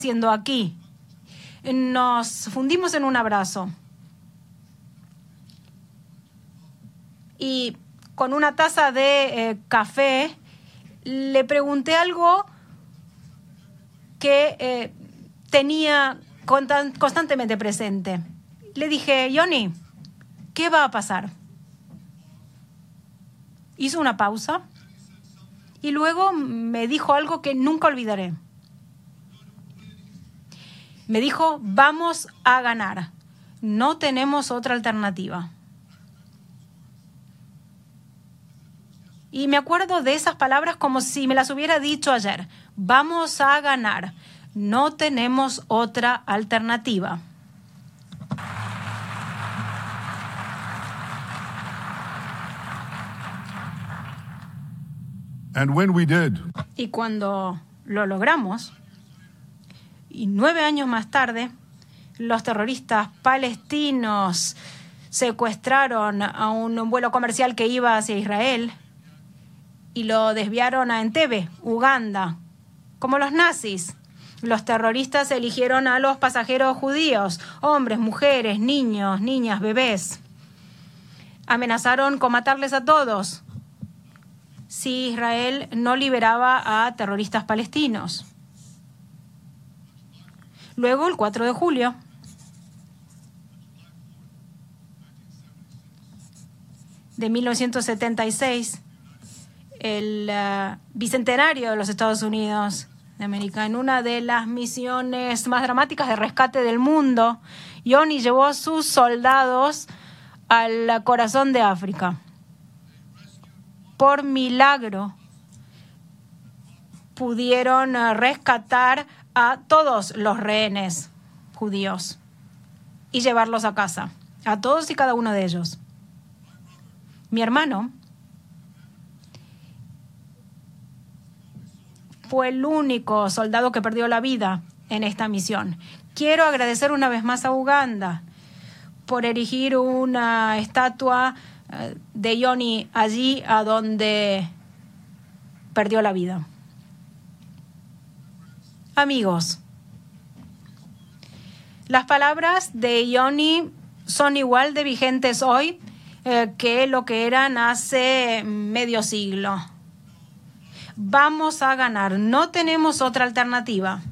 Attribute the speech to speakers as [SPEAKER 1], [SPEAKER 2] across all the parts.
[SPEAKER 1] haciendo aquí? Nos fundimos en un abrazo. Y con una taza de café le pregunté algo que tenía constantemente presente. Le dije, Johnny, ¿qué va a pasar? Hizo una pausa y luego me dijo algo que nunca olvidaré. Me dijo, vamos a ganar. No tenemos otra alternativa. Y me acuerdo de esas palabras como si me las hubiera dicho ayer. Vamos a ganar. No tenemos otra alternativa.
[SPEAKER 2] And when we did,
[SPEAKER 1] Y cuando lo logramos, y 9 años más tarde, los terroristas palestinos secuestraron a un vuelo comercial que iba hacia Israel y lo desviaron a Entebbe, Uganda, como los nazis. Los terroristas eligieron a los pasajeros judíos, hombres, mujeres, niños, niñas, bebés. Amenazaron con matarles a todos si Israel no liberaba a terroristas palestinos. Luego, el 4 de julio, de 1976, el bicentenario de los Estados Unidos de América, en una de las misiones más dramáticas de rescate del mundo, Johnny llevó a sus soldados al corazón de África. Por milagro, pudieron rescatar a todos los rehenes judíos y llevarlos a casa, a todos y cada uno de ellos. Mi hermano fue el único soldado que perdió la vida en esta misión. Quiero agradecer una vez más a Uganda por erigir una estatua de Johnny allí a donde perdió la vida. Amigos, las palabras de Johnny son igual de vigentes hoy que lo que eran hace medio siglo. Vamos a ganar, no tenemos otra alternativa.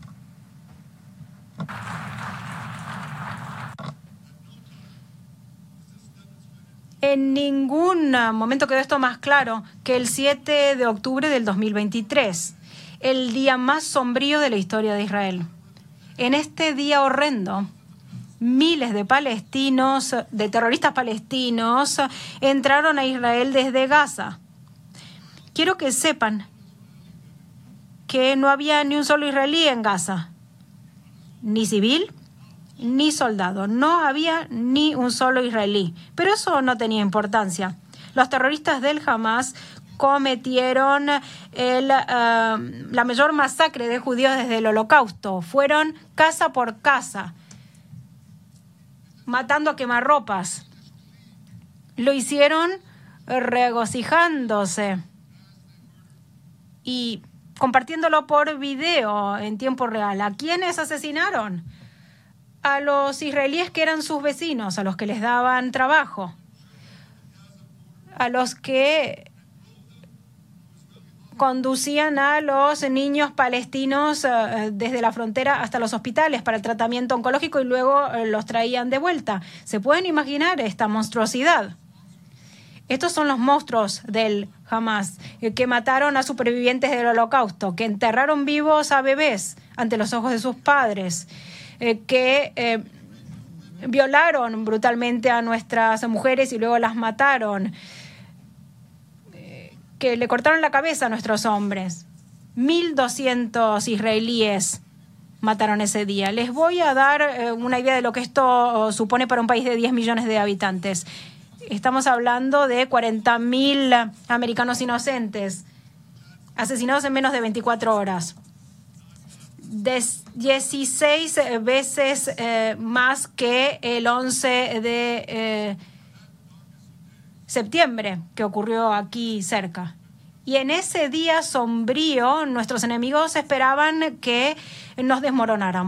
[SPEAKER 1] En ningún momento quedó esto más claro que el 7 de octubre del 2023, el día más sombrío de la historia de Israel. En este día horrendo, miles de palestinos, de terroristas palestinos, entraron a Israel desde Gaza. Quiero que sepan que no había ni un solo israelí en Gaza, ni civil, ni soldado. No había ni un solo israelí. Pero eso no tenía importancia. Los terroristas del Hamas cometieron la mayor masacre de judíos desde el Holocausto. Fueron casa por casa, matando a quemarropas. Lo hicieron regocijándose y compartiéndolo por video en tiempo real. ¿A quiénes asesinaron? A los israelíes que eran sus vecinos, a los que les daban trabajo, a los que conducían a los niños palestinos desde la frontera hasta los hospitales para el tratamiento oncológico y luego los traían de vuelta. ¿Se pueden imaginar esta monstruosidad? Estos son los monstruos del Hamas, que mataron a supervivientes del Holocausto, que enterraron vivos a bebés ante los ojos de sus padres, que violaron brutalmente a nuestras mujeres y luego las mataron, que le cortaron la cabeza a nuestros hombres. 1.200 israelíes mataron ese día. Les voy a dar una idea de lo que esto supone para un país de 10 millones de habitantes. Estamos hablando de 40.000 americanos inocentes asesinados en menos de 24 horas. 16 veces más que el 11 de septiembre que ocurrió aquí cerca. Y en ese día sombrío, nuestros enemigos esperaban que nos desmoronáramos.